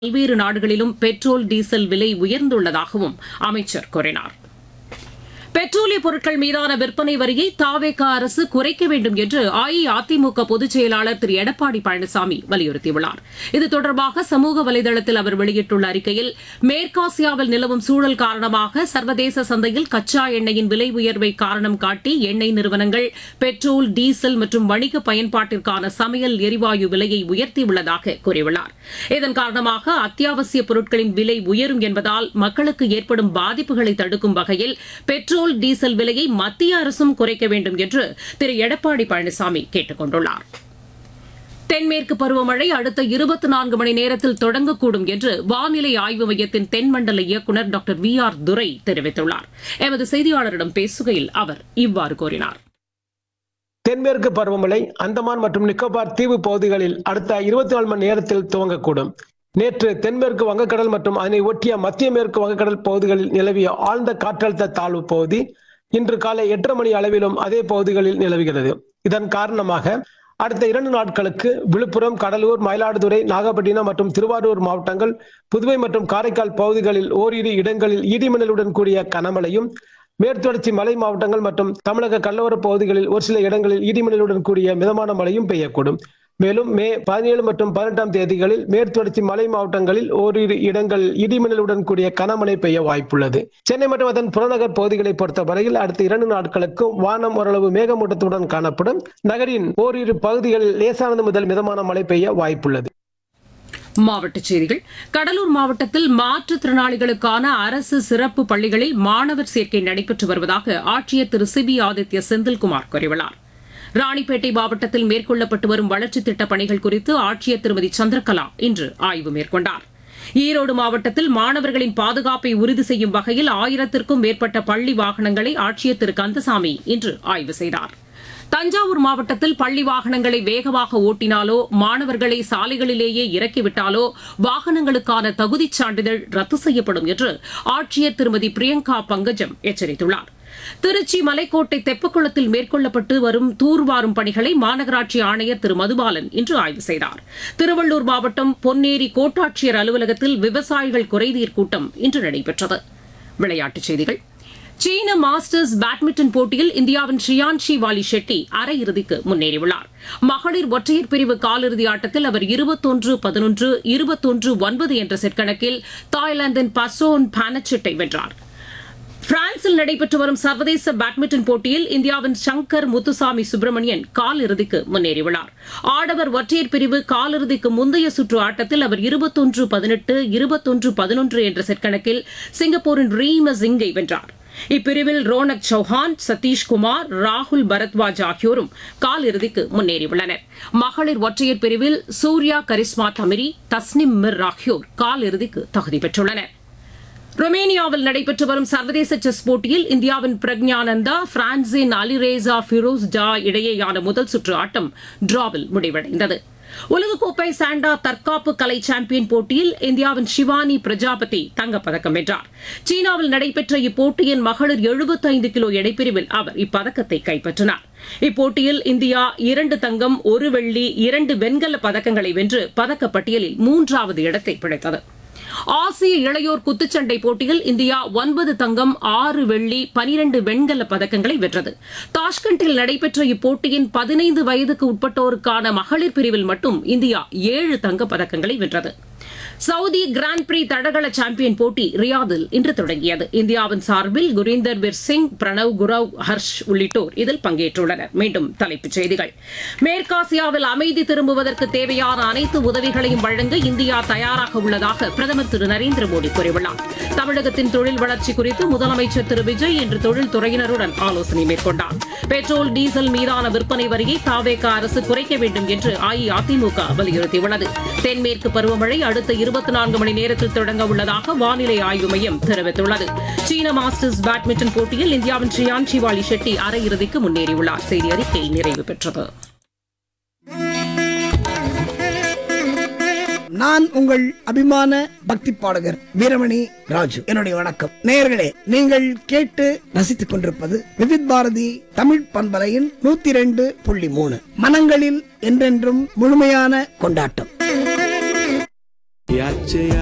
பல்வேறு நாடுகளிலும் petrol diesel விலை உயர்ந்துள்ளதாகவும் அமைச்சர் கூறினார். பெட்ரோலிய பொருட்கள் மீதான விற்பனை வரியை தாவேகா அரசு குறைக்க வேண்டும் என்று அஇஅதிமுக பொதுச் செயலாளர் திரு எடப்பாடி பழனிசாமி வலியுறுத்தியுள்ளார். இது தொடர்பாக சமூக வலைதளத்தில் அவர் வெளியிட்டுள்ள அறிக்கையில், மேற்காசியாவில் நிலவும் சூழல் காரணமாக சர்வதேச சந்தையில் கச்சா எண்ணெயின் விலை உயர்வை காரணம் காட்டி எண்ணெய் நிறுவனங்கள் பெட்ரோல், டீசல் மற்றும் வணிக பயன்பாட்டிற்கான சமையல் எரிவாயு விலையை உயர்த்தியுள்ளதாக கூறியுள்ளார். இதன் காரணமாக அத்தியாவசிய பொருட்களின் விலை உயரும் என்பதால் மக்களுக்கு ஏற்படும் பாதிப்புகளை தடுக்கும் வகையில் பெட்ரோல், டீசல் விலையை மத்திய அரசும் குறைக்க வேண்டும் என்று திரு எடப்பாடி பழனிசாமி கேட்டுக் கொண்டுள்ளார். தென்மேற்கு பருவமழை அடுத்த 24 மணி நேரத்தில் தொடங்கக்கூடும் என்று வானிலை ஆய்வு மையத்தின் தென்மண்டல இயக்குநர் டாக்டர் VR துரை தெரிவித்துள்ளார். எமது செய்தியாளரிடம் பேசுகையில் அவர் இவ்வாறு கூறினார். தென்மேற்கு பருவமழை அந்தமான் மற்றும் நிக்கோபார் தீவு பகுதிகளில் அடுத்த 24 மணி நேரத்தில் துவங்கக்கூடும். நேற்று தென்மேற்கு வங்கக்கடல் மற்றும் அதனை ஒட்டிய மத்திய மேற்கு வங்கக்கடல் பகுதிகளில் நிலவிய ஆழ்ந்த காற்றழுத்த தாழ்வு பகுதி இன்று காலை 8:30 மணி அளவிலும் அதே பகுதிகளில் நிலவுகிறது. இதன் காரணமாக அடுத்த 2 நாட்களுக்கு விழுப்புரம், கடலூர், மயிலாடுதுறை, நாகப்பட்டினம் மற்றும் திருவாரூர் மாவட்டங்கள், புதுவை மற்றும் காரைக்கால் பகுதிகளில் ஓரிரு இடங்களில் இடிமின்னலுடன் கூடிய கனமழையும், மேற்குத்தொடர்ச்சி மலை மாவட்டங்கள் மற்றும் தமிழக கடலோர பகுதிகளில் ஒரு சில இடங்களில் இடிமின்னலுடன் கூடிய மிதமான மழையும் பெய்யக்கூடும். மேலும் மே 17 மற்றும் 18ஆம் தேதிகளில் மேற்குத்தொடர்ச்சி மலை மாவட்டங்களில் ஓரிரு இடங்களில் இடிமின்னலுடன் கூடிய கனமழை பெய்ய வாய்ப்புள்ளது. சென்னை மற்றும் அதன் புறநகர் பகுதிகளை பொறுத்தவரையில் அடுத்த 2 நாட்களுக்கு வானம் ஓரளவு மேகமூட்டத்துடன் காணப்படும். நகரின் ஓரிரு பகுதிகளில் லேசானது முதல் மிதமான மழை பெய்ய வாய்ப்புள்ளது. மாவட்டச் செய்திகள். கடலூர் மாவட்டத்தில் மாற்றுத்திறனாளிகளுக்கான அரசு சிறப்பு பள்ளிகளில் மாணவர் சேர்க்கை நடைபெற்று வருவதாக ஆட்சியர் திரு சிபி ஆதித்ய செந்தில்குமார் கூறியுள்ளார். ராணிப்பேட்டை மாவட்டத்தில் மேற்கொள்ளப்பட்டு வரும் வளர்ச்சித் திட்டப் பணிகள் குறித்து ஆட்சியர் திருமதி சந்திரகலா இன்று ஆய்வு மேற்கொண்டார். ஈரோடு மாவட்டத்தில் மாணவர்களின் பாதுகாப்பை உறுதி செய்யும் வகையில் 1000த்திற்கும் மேற்பட்ட பள்ளி வாகனங்களை ஆட்சியர் திரு கந்தசாமி இன்று ஆய்வு செய்தார். தஞ்சாவூர் மாவட்டத்தில் பள்ளி வாகனங்களை வேகமாக ஓட்டினாலோ, மாணவர்களை சாலைகளிலேயே இறக்கிவிட்டாலோ வாகனங்களுக்கான தகுதிச் சான்றிதழ் ரத்து செய்யப்படும் என்று ஆட்சியர் திருமதி பிரியங்கா பங்கஜம் எச்சரித்துள்ளார். திருச்சி மலைக்கோட்டை தெப்பக்குளத்தில் மேற்கொள்ளப்பட்டு வரும் தூர்வாரும் பணிகளை மாநகராட்சி ஆணையர் திரு மதுபாலன் இன்று ஆய்வு செய்தார். திருவள்ளூர் மாவட்டம் பொன்னேரி கோட்டாட்சியர் அலுவலகத்தில் விவசாயிகள் குறைதீர் கூட்டம் இன்று நடைபெற்றது. விளையாட்டுச் செய்திகள். சீன மாஸ்டர்ஸ் பேட்மிண்டன் போட்டியில் இந்தியாவின் ஷியான்ஷி வாலி ஷெட்டி அரையிறுதிக்கு முன்னேறியுள்ளார். மகளிர் ஒற்றையர் பிரிவு காலிறுதி ஆட்டத்தில் அவர் 21-11, 21-9 என்ற செட் கணக்கில் தாய்லாந்தின் பசோன் பானச்சிட்டை வென்றார். பிரான்சில் நடைபெற்று வரும் சர்வதேச பேட்மிண்டன் போட்டியில் இந்தியாவின் சங்கர் முத்துசாமி சுப்பிரமணியன் காலிறுதிக்கு முன்னேறியுள்ளார். ஆடவர் ஒற்றையர் பிரிவு காலிறுதிக்கு முந்தைய சுற்று ஆட்டத்தில் அவர் 21-18, 21-11 என்ற செட் கணக்கில் சிங்கப்பூரின் ரீமா சிங்கை வென்றார். இப்பிரிவில் ரோனக் சௌஹான், சதீஷ்குமார், ராகுல் பரத்வாஜ் ஆகியோரும் காலிறுதிக்கு முன்னேறியுள்ளனர். மகளிர் ஒற்றையர் பிரிவில் சூர்யா கரிஸ்மா தமிரி, தஸ்னிம் மிர் ஆகியோர் காலிறுதிக்கு தகுதி பெற்றுள்ளனர். ரொமேனியாவில் நடைபெற்று வரும் சர்வதேச செஸ் போட்டியில் இந்தியாவின் பிரக்ஞானந்தா, பிரான்சின் அலிரேசா ஃபிரோஸ்ஜா இடையேயான முதல் சுற்று ஆட்டம் டிராவில் முடிவடைந்தது. உலகக்கோப்பை சாண்டா தற்காப்பு கலை சாம்பியன் போட்டியில் இந்தியாவின் ஷிவானி பிரஜாபதி தங்கப்பதக்கம் வென்றார். சீனாவில் நடைபெற்ற இப்போட்டியின் மகளிர் 75 கிலோ எடைப்பிரிவில் அவர் இப்பதக்கத்தை கைப்பற்றினார். இப்போட்டியில் இந்தியா 2 தங்கம், 1 வெள்ளி, 2 வெண்கல பதக்கங்களை வென்று பதக்கப்பட்டியலில் 3வது இடத்தை பிடித்தது. ஆசிய இளையோர் குத்துச்சண்டை போட்டியில் இந்தியா 9 தங்கம், 6 வெள்ளி, 12 வெண்கல பதக்கங்களை வென்றது. தாஷ்கண்டில் நடைபெற்ற இப்போட்டியின் 15 வயதுக்கு உட்பட்டோருக்கான மகளிர் பிரிவில் மட்டும் இந்தியா 7 தங்கப் பதக்கங்களை வென்றது. சவுதி கிராண்ட் பிரி தடகள சாம்பியன் போட்டி ரியாதில் இன்று தொடங்கியது. இந்தியாவின் சார்பில் குரீந்தர் வீர் சிங், பிரணவ், குரவ், ஹர்ஷ் உள்ளிட்டோர் இதில் பங்கேற்றுள்ளனர். மீண்டும் தலைப்புச் செய்திகள். மேற்காசியாவில் அமைதி திரும்புவதற்கு தேவையான அனைத்து உதவிகளையும் வழங்க இந்தியா தயாராக உள்ளதாக பிரதமர் திரு நரேந்திர மோடி கூறியுள்ளார். தமிழகத்தின் தொழில் வளர்ச்சி குறித்து முதலமைச்சர் திரு விஜய் இன்று தொழில்துறையினருடன் ஆலோசனை மேற்கொண்டார். பெட்ரோல், டீசல் மீதான விற்பனை வரியை தாவேகா அரசு குறைக்க வேண்டும் என்று அஇஅதிமுக வலியுறுத்தியுள்ளது. தென்மேற்கு பருவமழை அடுத்த 24 மணி நேரத்தில் தொடங்க உள்ளதாக வானிலை ஆய்வு மையம் தெரிவித்துள்ளது. சீன மாஸ்டர்ஸ் பேட்மிண்டன் போட்டியில் இந்தியாவின் ஷியான்ஷி வாலி ஷெட்டி அரையிறுதிக்கு முன்னேறியுள்ளார். செய்தி அறிக்கை நிறைவு பெற்றது. நான் உங்கள் அபிமான பக்தி பாடகர் வீரமணி ராஜு. என்னுடைய வணக்கம். நேயர்களே, நீங்கள் கேட்டு ரசித்துக் கொண்டிருப்பது விவித் பாரதி தமிழ் பண்பலையின் 102.3 மனங்களில் என்றென்றும் முழுமையான கொண்டாட்டம். ஆச்சையா